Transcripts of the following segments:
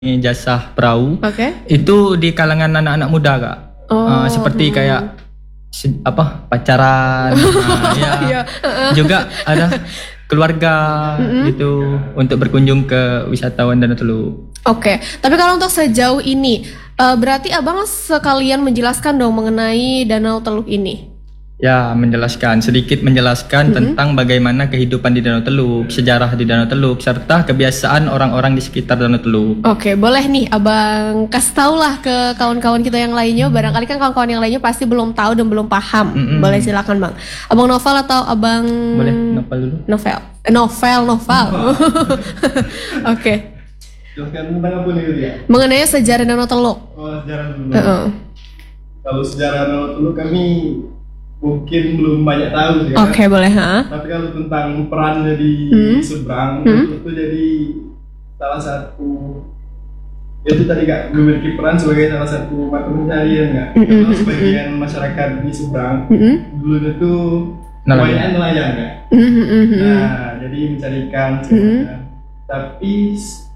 jasa perahu. Oke. Itu di kalangan anak-anak muda Kak. Seperti kayak pacaran. Iya. Juga ada keluarga gitu untuk berkunjung ke wisatawan Danau Teluk. Oke. Tapi kalau untuk sejauh ini berarti Abang sekalian menjelaskan dong mengenai Danau Teluk ini. Ya, sedikit menjelaskan tentang bagaimana kehidupan di Danau Teluk, sejarah di Danau Teluk, serta kebiasaan orang-orang di sekitar Danau Teluk. Oke, boleh nih Abang kasih tau lah ke kawan-kawan kita yang lainnya. Barangkali kan kawan-kawan yang lainnya pasti belum tahu dan belum paham. Boleh silakan Bang. Abang Novel atau Abang... Boleh, Novel dulu. Novel. Oke. Jelaskan tentang apa nih dia? Mengenai sejarah Danau Teluk. Oh, sejarah Danau Teluk. Kalau sejarah Danau Teluk kami mungkin belum banyak tahu sih. Oke, boleh. Tapi kalau tentang perannya di seberang itu jadi salah satu itu tadi Kak, memiliki peran sebagai salah satu mata pencarian Kak. Kalau sebagian masyarakat di seberang dulu itu kebanyakan nelayan Kak. Nah, jadi mencari ikan sebenarnya. Tapi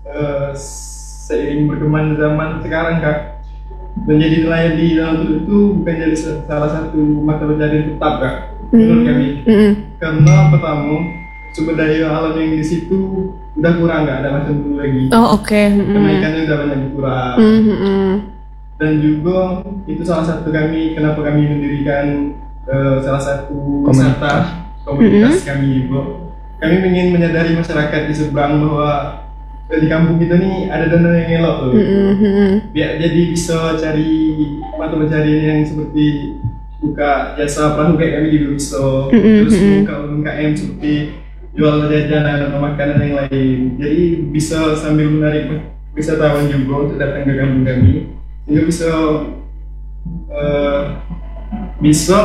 seiring berkembang zaman sekarang Kak, menjadi nelayan di Danau Teluk itu bukan jadi salah satu mata pencarian tetap Kak, menurut kami. Karena pertama sumber daya alam yang di situ udah kurang, nggak ada macam dulu lagi. Karena ikannya udah banyak berkurang. Dan juga itu salah satu kenapa kami mendirikan salah satu komunitas kami juga. Kami ingin menyadari masyarakat di seberang bahwa di kampung kita nih ada danau yang elok loh. Biar jadi bisa cari mata pencarian yang seperti buka jasa perahu kayak kami juga bisa. Terus buka UMKM seperti jual jajanan atau makanan yang lain. Jadi bisa sambil menarik wisatawan juga untuk datang ke kampung kami. Juga bisa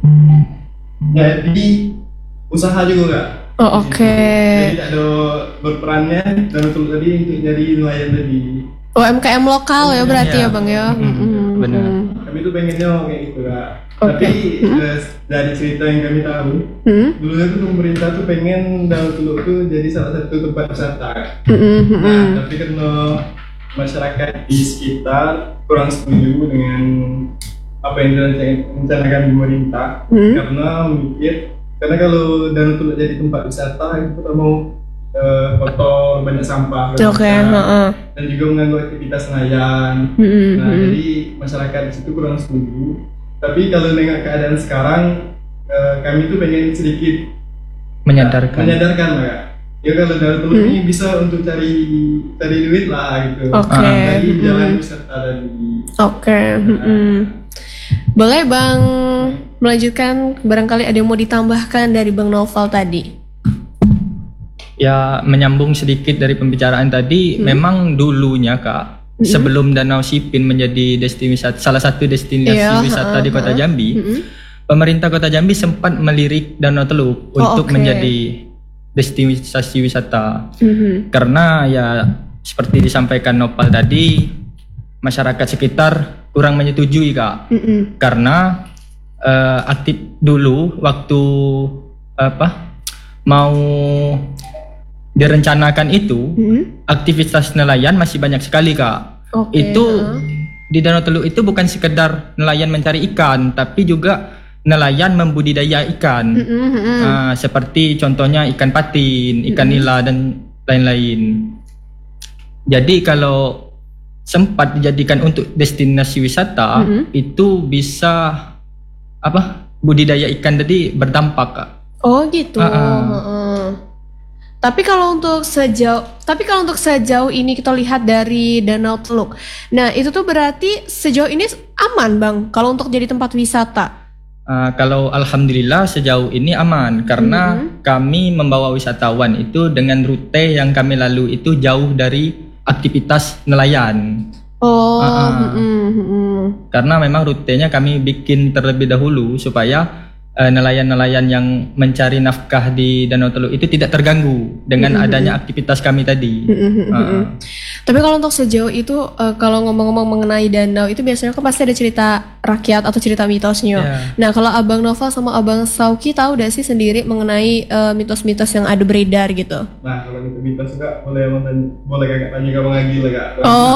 jadi usaha juga Kak. Jadi ada berperannya Danau Teluk tadi untuk jadi nelayan tadi. UMKM lokal ya berarti ya Bang ya. Benar. Kami tuh pengennya kayak gitu Kak. Tapi dari cerita yang kami tahu, dulunya tuh pemerintah tuh pengen Danau Teluk tuh jadi salah satu tempat wisata. Nah, tapi karena masyarakat di sekitar kurang setuju dengan apa yang direncanakan pemerintah, karena kalau Danau Teluk jadi tempat wisata itu mau kotor, banyak sampah, dan juga mengganggu aktivitas nelayan. Nah, jadi masyarakat di situ kurang setuju. Tapi kalau dengan keadaan sekarang, kami tuh pengen sedikit menyadarkan Kak. Ya kalau Danau Teluk ini bisa untuk cari duit lah gitu. Dari jalan wisata tadi. Boleh Bang melanjutkan, barangkali ada yang mau ditambahkan dari Bang Novel tadi. Ya, menyambung sedikit dari pembicaraan tadi, memang dulunya Kak, sebelum Danau Sipin menjadi salah satu destinasi wisata di Kota Jambi, pemerintah Kota Jambi sempat melirik Danau Teluk untuk menjadi destinasi wisata. Karena ya seperti disampaikan Nopal tadi, masyarakat sekitar kurang menyetujui Kak. Karena aktif dulu waktu mau direncanakan itu, aktivitas nelayan masih banyak sekali Kak. Itu di Danau Teluk itu bukan sekedar nelayan mencari ikan, tapi juga nelayan membudidaya ikan. Seperti contohnya ikan patin, ikan nila dan lain-lain. Jadi kalau sempat dijadikan untuk destinasi wisata, itu bisa budidaya ikan tadi berdampak Kak. Oh gitu. Tapi kalau untuk sejauh ini kita lihat dari Danau Teluk, nah itu tuh berarti sejauh ini aman Bang kalau untuk jadi tempat wisata? Kalau alhamdulillah sejauh ini aman, karena kami membawa wisatawan itu dengan rute yang kami lalu itu jauh dari aktivitas nelayan. Karena memang rutenya kami bikin terlebih dahulu supaya nelayan-nelayan yang mencari nafkah di Danau Teluk itu tidak terganggu dengan adanya aktivitas kami tadi. Tapi kalau untuk sejauh itu kalau ngomong-ngomong mengenai danau itu biasanya kan pasti ada cerita rakyat atau cerita mitosnya. Yeah. Nah kalau Abang Nova sama Abang Sauki tahu gak sih sendiri mengenai mitos-mitos yang ada beredar gitu? Nah kalau itu mitos kak boleh kakak tanya ke Bang Agil kak. Oh